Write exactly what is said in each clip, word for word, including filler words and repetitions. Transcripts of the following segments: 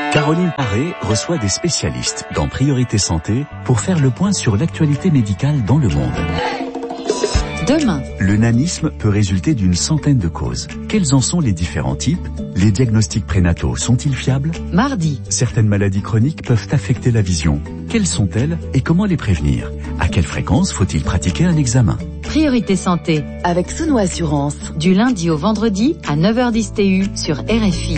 Caroline Paré reçoit des spécialistes dans Priorité Santé pour faire le point sur l'actualité médicale dans le monde. Demain, le nanisme peut résulter d'une centaine de causes. Quels en sont les différents types? Les diagnostics prénataux sont-ils fiables? mardi, Certaines maladies chroniques peuvent affecter la vision. Quelles sont-elles et comment les prévenir? À quelle fréquence faut-il pratiquer un examen? Priorité Santé, avec Souno Assurance, du lundi au vendredi à neuf heures dix T U sur R F I.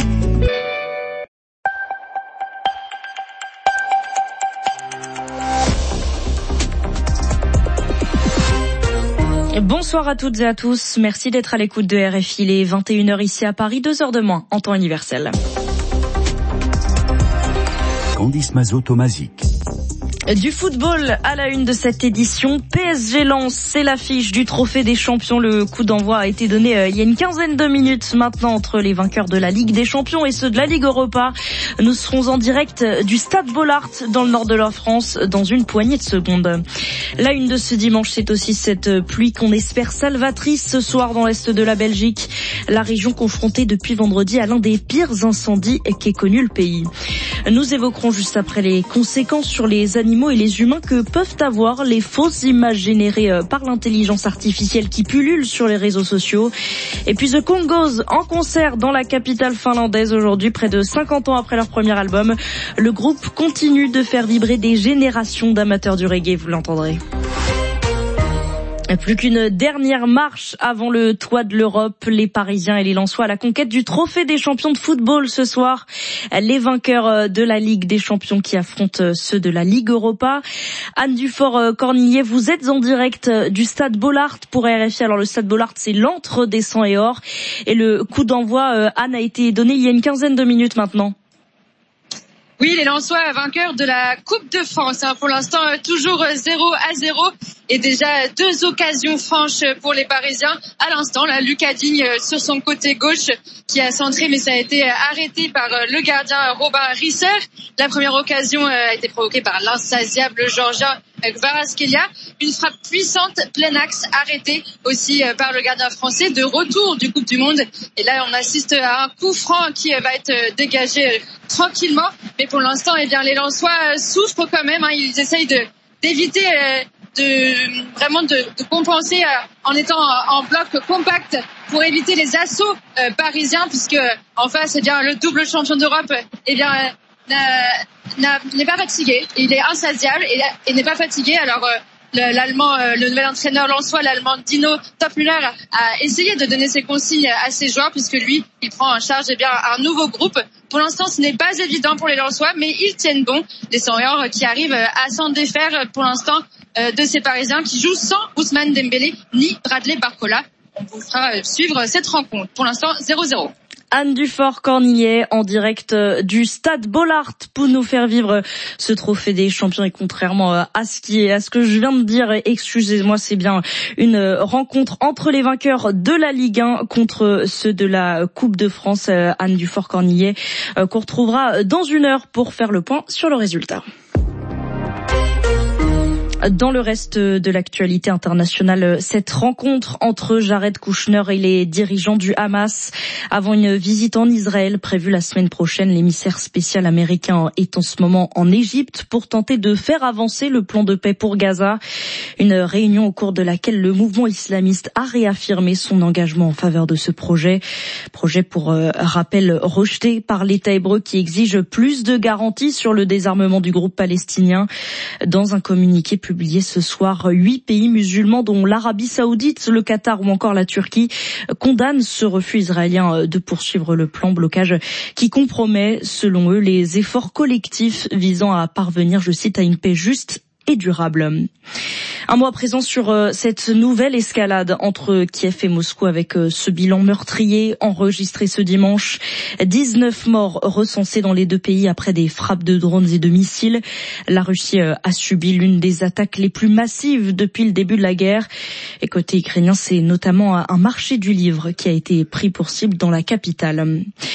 Bonsoir à toutes et à tous, merci d'être à l'écoute de R F I, il est vingt et une heures ici à Paris, deux heures de moins en temps universel. Candice Mazot-Tomazic. Du football à la une de cette édition, P S G Lens, c'est l'affiche du trophée des champions. Le coup d'envoi a été donné euh, il y a une quinzaine de minutes maintenant entre les vainqueurs de la Ligue des Champions et ceux de la Ligue Europa. Nous serons en direct du Stade Bollaert dans le nord de la France dans une poignée de secondes. La une de ce dimanche, c'est aussi cette pluie qu'on espère salvatrice ce soir dans l'est de la Belgique. La région confrontée depuis vendredi à l'un des pires incendies qu'ait connu le pays. Nous évoquerons juste après les conséquences sur les animaux et les humains que peuvent avoir les fausses images générées par l'intelligence artificielle qui pullulent sur les réseaux sociaux. Et puis The Congos en concert dans la capitale finlandaise aujourd'hui, près de cinquante ans après leur premier album. Le groupe continue de faire vibrer des générations d'amateurs du reggae, vous l'entendrez. Plus qu'une dernière marche avant le toit de l'Europe, les Parisiens et les Lensois à la conquête du trophée des champions de football ce soir. Les vainqueurs de la Ligue des champions qui affrontent ceux de la Ligue Europa. Anne Dufort-Cornillier, vous êtes en direct du Stade Bollaert pour R F I. Alors le Stade Bollaert, c'est l'antre des sang et or. Et le coup d'envoi, Anne, a été donné il y a une quinzaine de minutes maintenant. Oui, les Lensois vainqueurs de la Coupe de France. Pour l'instant, toujours zéro à zéro. Et déjà deux occasions franches pour les Parisiens. À l'instant, là, Lucas Digne sur son côté gauche qui a centré, mais ça a été arrêté par le gardien Robin Risser. La première occasion a été provoquée par l'insatiable Georgia Kvaratskhelia. Une frappe puissante, plein axe, arrêtée aussi par le gardien français de retour du Coupe du Monde. Et là, on assiste à un coup franc qui va être dégagé tranquillement. Mais pour l'instant, eh bien, les Lensois souffrent quand même. Hein. Ils essayent de, d'éviter, euh, de vraiment de, de compenser euh, en étant en bloc compact pour éviter les assauts euh, parisiens, puisque en face, eh bien, le double champion d'Europe, eh bien, euh, n'a, n'est pas fatigué. Il est insatiable et, et n'est pas fatigué. Alors, euh, l'allemand, euh, le nouvel entraîneur lensois, l'allemand Dino Topmüller, a essayé de donner ses consignes à ses joueurs, puisque lui, il prend en charge eh bien un nouveau groupe. Pour l'instant, ce n'est pas évident pour les Lensois, mais ils tiennent bon. Les Seniors qui arrivent à s'en défaire pour l'instant euh, de ces Parisiens qui jouent sans Ousmane Dembélé ni Bradley Barcola. On vous fera suivre cette rencontre. Pour l'instant, zéro zéro. Anne Dufort-Cornillier en direct du Stade Bollaert pour nous faire vivre ce trophée des champions. Et contrairement à ce qui est, à ce que je viens de dire, excusez-moi, c'est bien une rencontre entre les vainqueurs de la Ligue un contre ceux de la Coupe de France. Anne Dufort-Cornillier qu'on retrouvera dans une heure pour faire le point sur le résultat. Dans le reste de l'actualité internationale, cette rencontre entre Jared Kushner et les dirigeants du Hamas avant une visite en Israël prévue la semaine prochaine. L'émissaire spécial américain est en ce moment en Égypte pour tenter de faire avancer le plan de paix pour Gaza. Une réunion au cours de laquelle le mouvement islamiste a réaffirmé son engagement en faveur de ce projet. Projet pour euh, rappel rejeté par l'État hébreu qui exige plus de garanties sur le désarmement du groupe palestinien. Dans un communiqué publié publié ce soir, huit pays musulmans dont l'Arabie Saoudite, le Qatar ou encore la Turquie condamnent ce refus israélien de poursuivre le plan, blocage qui compromet, selon eux, les efforts collectifs visant à parvenir, je cite, à une paix juste et durable. Un mot à présent sur cette nouvelle escalade entre Kiev et Moscou avec ce bilan meurtrier enregistré ce dimanche. dix-neuf morts recensés dans les deux pays après des frappes de drones et de missiles. La Russie a subi l'une des attaques les plus massives depuis le début de la guerre. Et côté ukrainien, c'est notamment un marché du livre qui a été pris pour cible dans la capitale.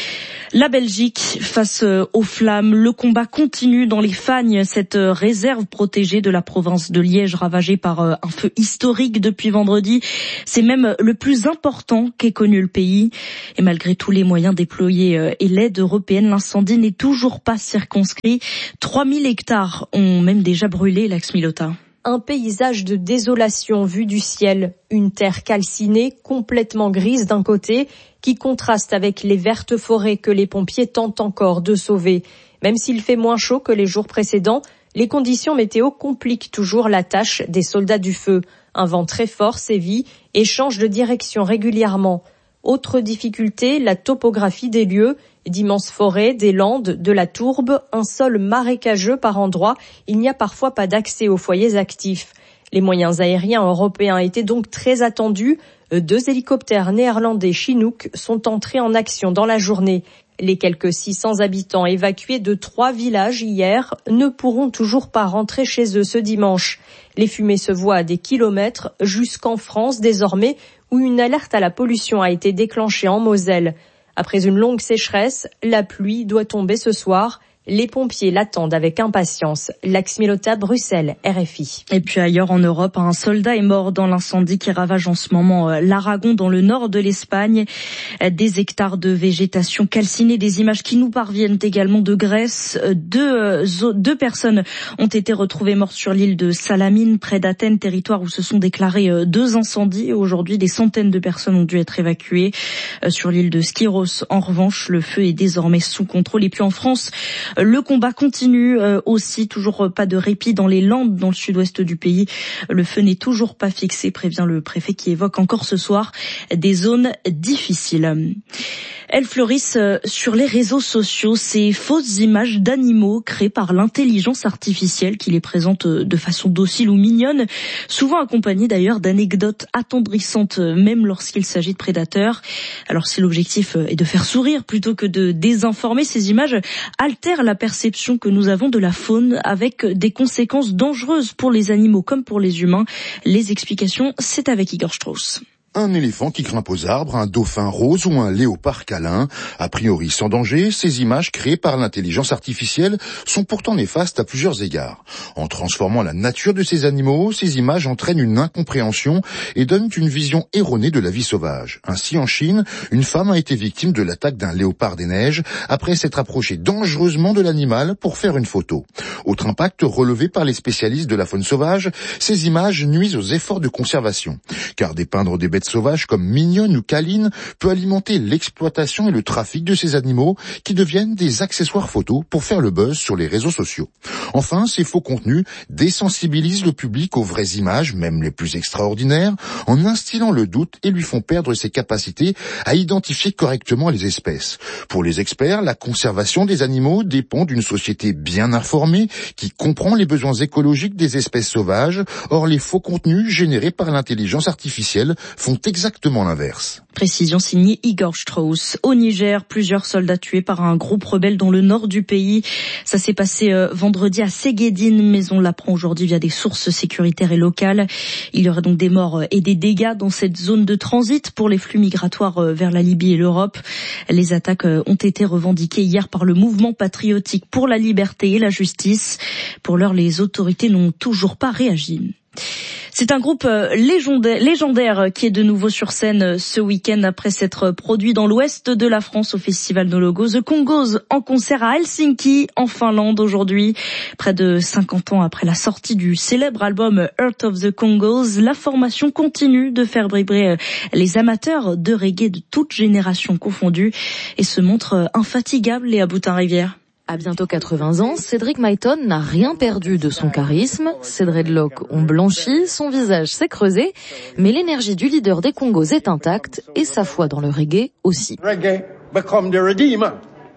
La Belgique face aux flammes, le combat continue dans les Fagnes, cette réserve protégée de la province de Liège ravagée par un feu historique depuis vendredi. C'est même le plus important qu'ait connu le pays. Et malgré tous les moyens déployés et l'aide européenne, l'incendie n'est toujours pas circonscrit. trois mille hectares ont même déjà brûlé, Lax Milota. Un paysage de désolation vu du ciel, une terre calcinée, complètement grise d'un côté, qui contraste avec les vertes forêts que les pompiers tentent encore de sauver. Même s'il fait moins chaud que les jours précédents, les conditions météo compliquent toujours la tâche des soldats du feu. Un vent très fort sévit et change de direction régulièrement. Autre difficulté, la topographie des lieux. D'immenses forêts, des landes, de la tourbe, un sol marécageux par endroits. Il n'y a parfois pas d'accès aux foyers actifs. Les moyens aériens européens étaient donc très attendus. Deux hélicoptères néerlandais Chinook sont entrés en action dans la journée. Les quelques six cents habitants évacués de trois villages hier ne pourront toujours pas rentrer chez eux ce dimanche. Les fumées se voient à des kilomètres jusqu'en France désormais, où une alerte à la pollution a été déclenchée en Moselle. Après une longue sécheresse, la pluie doit tomber ce soir. Les pompiers l'attendent avec impatience. Lax Milota, Bruxelles, R F I. Et puis ailleurs en Europe, un soldat est mort dans l'incendie qui ravage en ce moment l'Aragon dans le nord de l'Espagne. Des hectares de végétation calcinée, des images qui nous parviennent également de Grèce. Deux, deux personnes ont été retrouvées mortes sur l'île de Salamine, près d'Athènes, territoire où se sont déclarés deux incendies. Aujourd'hui, des centaines de personnes ont dû être évacuées. Sur l'île de Skyros, en revanche, le feu est désormais sous contrôle. Et puis en France, le combat continue euh, aussi, toujours pas de répit dans les Landes, dans le sud-ouest du pays. Le feu n'est toujours pas fixé, prévient le préfet qui évoque encore ce soir des zones difficiles. Elles fleurissent sur les réseaux sociaux, ces fausses images d'animaux créées par l'intelligence artificielle qui les présente de façon docile ou mignonne, souvent accompagnées d'ailleurs d'anecdotes attendrissantes, même lorsqu'il s'agit de prédateurs. Alors si l'objectif est de faire sourire plutôt que de désinformer, ces images altèrent la perception que nous avons de la faune avec des conséquences dangereuses pour les animaux comme pour les humains. Les explications, c'est avec Igor Strauss. Un éléphant qui grimpe aux arbres, un dauphin rose ou un léopard câlin. A priori sans danger, ces images créées par l'intelligence artificielle sont pourtant néfastes à plusieurs égards. En transformant la nature de ces animaux, ces images entraînent une incompréhension et donnent une vision erronée de la vie sauvage. Ainsi, en Chine, une femme a été victime de l'attaque d'un léopard des neiges après s'être approchée dangereusement de l'animal pour faire une photo. Autre impact relevé par les spécialistes de la faune sauvage, ces images nuisent aux efforts de conservation. Car dépeindre des bêtes sauvages comme mignonnes ou câlines peut alimenter l'exploitation et le trafic de ces animaux qui deviennent des accessoires photos pour faire le buzz sur les réseaux sociaux. Enfin, ces faux contenus désensibilisent le public aux vraies images, même les plus extraordinaires, en instillant le doute et lui font perdre ses capacités à identifier correctement les espèces. Pour les experts, la conservation des animaux dépend d'une société bien informée qui comprend les besoins écologiques des espèces sauvages. Or, les faux contenus générés par l'intelligence artificielle font exactement l'inverse. Précision signée Igor Strauss. Au Niger, plusieurs soldats tués par un groupe rebelle dans le nord du pays. Ça s'est passé euh, vendredi à Ségédine, mais on l'apprend aujourd'hui via des sources sécuritaires et locales. Il y aurait donc des morts et des dégâts dans cette zone de transit pour les flux migratoires euh, vers la Libye et l'Europe. Les attaques euh, ont été revendiquées hier par le mouvement patriotique pour la liberté et la justice. Pour l'heure, les autorités n'ont toujours pas réagi. C'est un groupe légendaire, légendaire qui est de nouveau sur scène ce week-end après s'être produit dans l'ouest de la France au festival No Logo. The Congos en concert à Helsinki, en Finlande aujourd'hui. Près de cinquante ans après la sortie du célèbre album Heart of the Congos, la formation continue de faire vibrer les amateurs de reggae de toutes générations confondues et se montre infatigable, Léa Boutin-Rivière. À bientôt quatre-vingts ans, Cédric Myton n'a rien perdu de son charisme. Ses dreadlocks ont blanchi, son visage s'est creusé, mais l'énergie du leader des Congos est intacte et sa foi dans le reggae aussi. Reggae become the redeemer.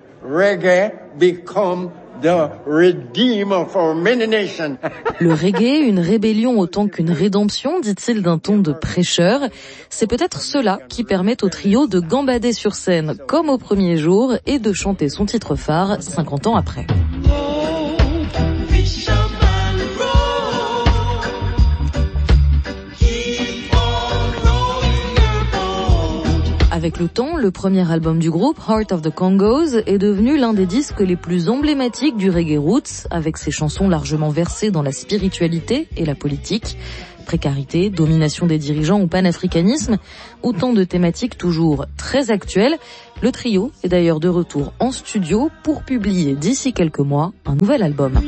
Reggae become the redeemer for many nations. Le reggae, une rébellion autant qu'une rédemption, dit-il d'un ton de prêcheur. C'est peut-être cela qui permet au trio de gambader sur scène comme au premier jour et de chanter son titre phare cinquante ans après. Avec le temps, le premier album du groupe, Heart of the Congos, est devenu l'un des disques les plus emblématiques du reggae roots, avec ses chansons largement versées dans la spiritualité et la politique. Précarité, domination des dirigeants ou panafricanisme, autant de thématiques toujours très actuelles. Le trio est d'ailleurs de retour en studio pour publier d'ici quelques mois un nouvel album.